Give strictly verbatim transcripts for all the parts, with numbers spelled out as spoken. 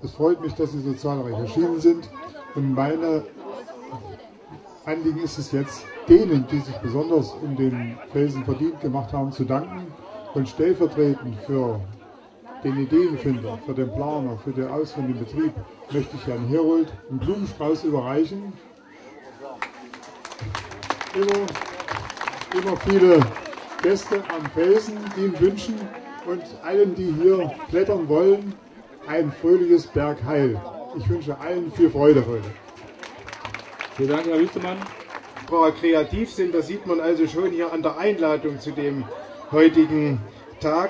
Es freut mich, dass Sie so zahlreich erschienen sind. Und meine Anliegen ist es jetzt, denen, die sich besonders um den Felsen verdient gemacht haben, zu danken. Und stellvertretend für den Ideenfinder, für den Planer, für den ausführenden Betrieb, möchte ich Herrn Herold einen Blumenstrauß überreichen. Immer, immer viele Gäste am Felsen, die ihm wünschen, und allen, die hier klettern wollen, ein fröhliches Bergheil. Ich wünsche allen viel Freude heute. Vielen Dank, Herr Wüstemann. Wir kreativ sind, das sieht man also schon hier an der Einladung zu dem heutigen Tag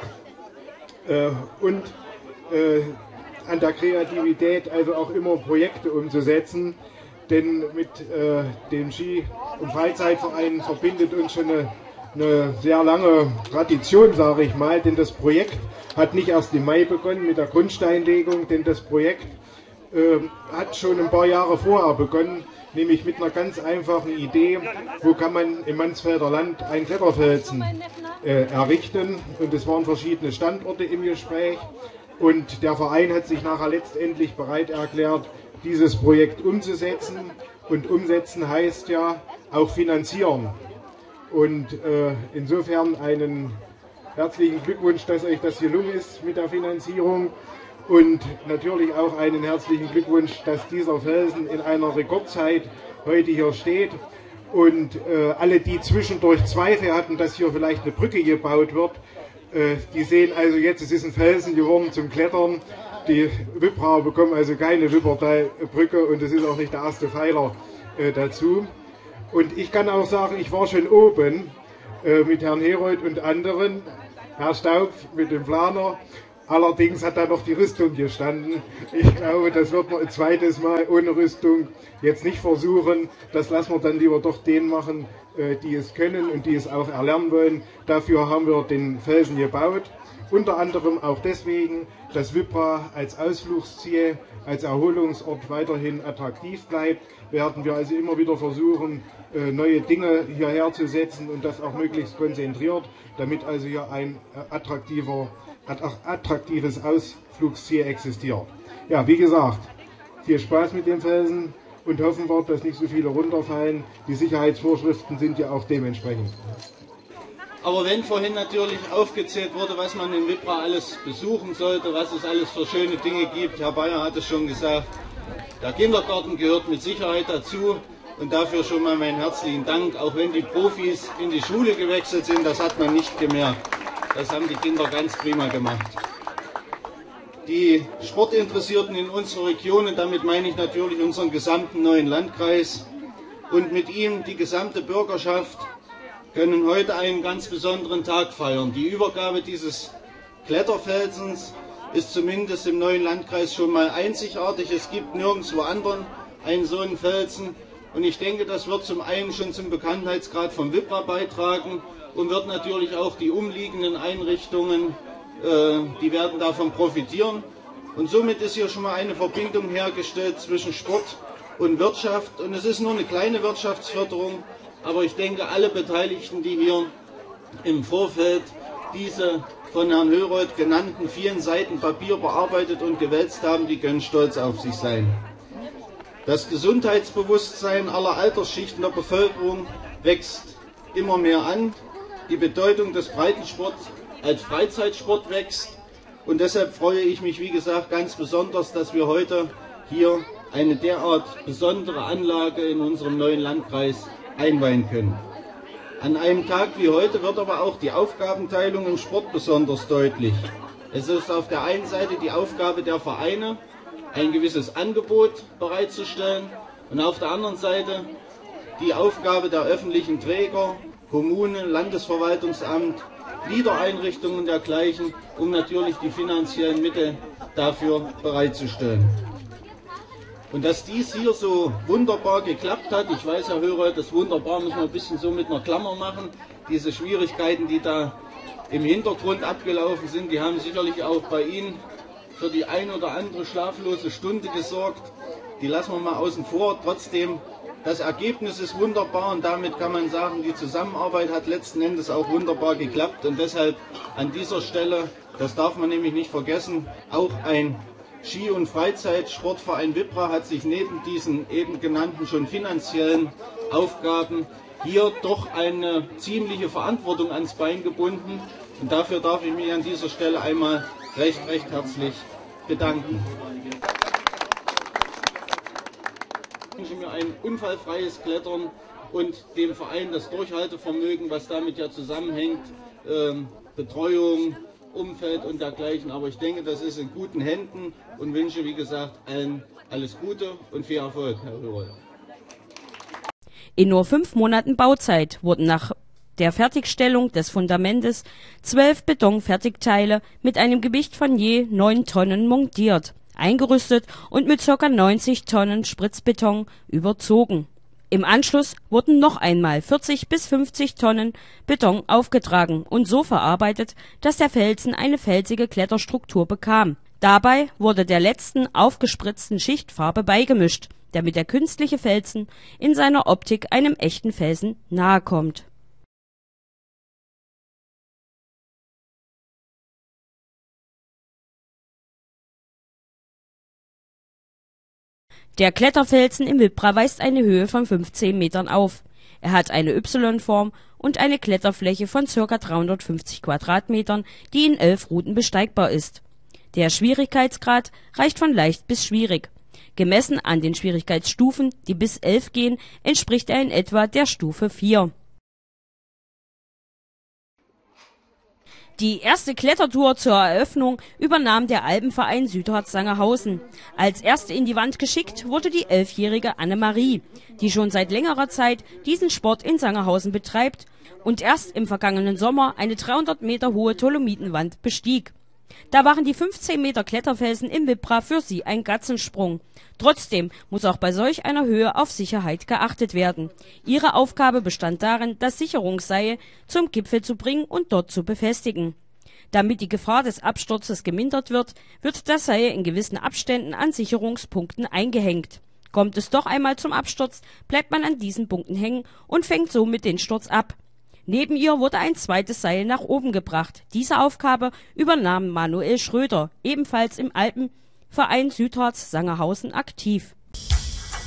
äh, und äh, an der Kreativität, also auch immer Projekte umzusetzen, denn mit äh, dem Ski- und Freizeitverein verbindet uns schon eine, eine sehr lange Tradition, sage ich mal, denn das Projekt hat nicht erst im Mai begonnen mit der Grundsteinlegung, denn das Projekt äh, hat schon ein paar Jahre vorher begonnen, nämlich mit einer ganz einfachen Idee, wo kann man im Mansfelder Land ein Kletterfelsen äh, errichten, und es waren verschiedene Standorte im Gespräch, und der Verein hat sich nachher letztendlich bereit erklärt, dieses Projekt umzusetzen, und umsetzen heißt ja auch finanzieren, und äh, insofern einen herzlichen Glückwunsch, dass euch das gelungen ist mit der Finanzierung. Und natürlich auch einen herzlichen Glückwunsch, dass dieser Felsen in einer Rekordzeit heute hier steht. Und äh, alle, die zwischendurch Zweifel hatten, dass hier vielleicht eine Brücke gebaut wird, äh, die sehen also jetzt, es ist ein Felsen geworden zum Klettern. Die Wipprauer bekommen also keine Wippertalbrücke, und es ist auch nicht der erste Pfeiler äh, dazu. Und ich kann auch sagen, ich war schon oben äh, mit Herrn Herold und anderen, Herr Staub mit dem Planer. Allerdings hat da noch die Rüstung gestanden. Ich glaube, das wird man ein zweites Mal ohne Rüstung jetzt nicht versuchen. Das lassen wir dann lieber doch denen machen, die es können und die es auch erlernen wollen. Dafür haben wir den Felsen gebaut. Unter anderem auch deswegen, dass Wippra als Ausflugsziel, als Erholungsort weiterhin attraktiv bleibt, werden wir also immer wieder versuchen, neue Dinge hierher zu setzen, und das auch möglichst konzentriert, damit also hier ein attraktiver attraktives Ausflugsziel existiert. Ja, wie gesagt, viel Spaß mit dem Felsen, und hoffen wir, dass nicht so viele runterfallen. Die Sicherheitsvorschriften sind ja auch dementsprechend. Aber wenn vorhin natürlich aufgezählt wurde, was man in Wippra alles besuchen sollte, was es alles für schöne Dinge gibt, Herr Bayer hat es schon gesagt, der Kindergarten gehört mit Sicherheit dazu, und dafür schon mal meinen herzlichen Dank, auch wenn die Profis in die Schule gewechselt sind, das hat man nicht gemerkt. Das haben die Kinder ganz prima gemacht. Die Sportinteressierten in unserer Region, und damit meine ich natürlich unseren gesamten neuen Landkreis und mit ihm die gesamte Bürgerschaft, können heute einen ganz besonderen Tag feiern. Die Übergabe dieses Kletterfelsens ist zumindest im neuen Landkreis schon mal einzigartig. Es gibt nirgendwo anderen einen so einen Felsen, und ich denke, das wird zum einen schon zum Bekanntheitsgrad von Wippra beitragen und wird natürlich auch die umliegenden Einrichtungen, äh, die werden davon profitieren. Und somit ist hier schon mal eine Verbindung hergestellt zwischen Sport und Wirtschaft. Und es ist nur eine kleine Wirtschaftsförderung, aber ich denke, alle Beteiligten, die hier im Vorfeld diese von Herrn Herold genannten vielen Seiten Papier bearbeitet und gewälzt haben, die können stolz auf sich sein. Das Gesundheitsbewusstsein aller Altersschichten der Bevölkerung wächst immer mehr an. Die Bedeutung des Breitensports als Freizeitsport wächst, und deshalb freue ich mich, wie gesagt, ganz besonders, dass wir heute hier eine derart besondere Anlage in unserem neuen Landkreis einweihen können. An einem Tag wie heute wird aber auch die Aufgabenteilung im Sport besonders deutlich. Es ist auf der einen Seite die Aufgabe der Vereine, ein gewisses Angebot bereitzustellen, und auf der anderen Seite die Aufgabe der öffentlichen Träger, Kommune, Landesverwaltungsamt, Liedereinrichtungen und dergleichen, um natürlich die finanziellen Mittel dafür bereitzustellen. Und dass dies hier so wunderbar geklappt hat, ich weiß, Herr Herold, das wunderbar müssen wir ein bisschen so mit einer Klammer machen. Diese Schwierigkeiten, die da im Hintergrund abgelaufen sind, die haben sicherlich auch bei Ihnen für die ein oder andere schlaflose Stunde gesorgt. Die lassen wir mal außen vor. Trotzdem, das Ergebnis ist wunderbar, und damit kann man sagen, die Zusammenarbeit hat letzten Endes auch wunderbar geklappt, und deshalb an dieser Stelle, das darf man nämlich nicht vergessen, auch ein Ski- und Freizeitsportverein Wippra hat sich neben diesen eben genannten schon finanziellen Aufgaben hier doch eine ziemliche Verantwortung ans Bein gebunden. Und dafür darf ich mich an dieser Stelle einmal recht, recht herzlich bedanken. Ich wünsche mir ein unfallfreies Klettern und dem Verein das Durchhaltevermögen, was damit ja zusammenhängt, ähm, Betreuung, Umfeld und dergleichen. Aber ich denke, das ist in guten Händen und wünsche, wie gesagt, allen alles Gute und viel Erfolg, Herr Röhrl. In nur fünf Monaten Bauzeit wurden nach der Fertigstellung des Fundamentes zwölf Betonfertigteile mit einem Gewicht von je neun Tonnen montiert, eingerüstet und mit ca. neunzig Tonnen Spritzbeton überzogen. Im Anschluss wurden noch einmal vierzig bis fünfzig Tonnen Beton aufgetragen und so verarbeitet, dass der Felsen eine felsige Kletterstruktur bekam. Dabei wurde der letzten aufgespritzten Schicht Farbe beigemischt, damit der künstliche Felsen in seiner Optik einem echten Felsen nahe kommt. Der Kletterfelsen im Wippra weist eine Höhe von fünfzehn Metern auf. Er hat eine Y-Form und eine Kletterfläche von ca. dreihundertfünfzig Quadratmetern, die in elf Routen besteigbar ist. Der Schwierigkeitsgrad reicht von leicht bis schwierig. Gemessen an den Schwierigkeitsstufen, die bis elf gehen, entspricht er in etwa der Stufe vier. Die erste Klettertour zur Eröffnung übernahm der Alpenverein Südharz-Sangerhausen. Als erste in die Wand geschickt wurde die elfjährige Annemarie, die schon seit längerer Zeit diesen Sport in Sangerhausen betreibt und erst im vergangenen Sommer eine dreihundert Meter hohe Dolomitenwand bestieg. Da waren die fünfzehn Meter Kletterfelsen im Wippra für sie ein Gatzensprung. Trotzdem muss auch bei solch einer Höhe auf Sicherheit geachtet werden. Ihre Aufgabe bestand darin, das Sicherungsseil zum Gipfel zu bringen und dort zu befestigen. Damit die Gefahr des Absturzes gemindert wird, wird das Seil in gewissen Abständen an Sicherungspunkten eingehängt. Kommt es doch einmal zum Absturz, bleibt man an diesen Punkten hängen und fängt somit den Sturz ab. Neben ihr wurde ein zweites Seil nach oben gebracht. Diese Aufgabe übernahm Manuel Schröder, ebenfalls im Alpenverein Südharz Sangerhausen aktiv.